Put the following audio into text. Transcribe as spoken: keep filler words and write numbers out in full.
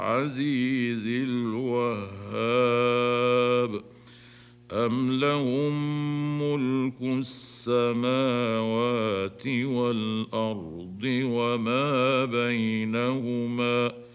العزيز الوهاب أم لهم ملك السماوات والأرض وما بينهما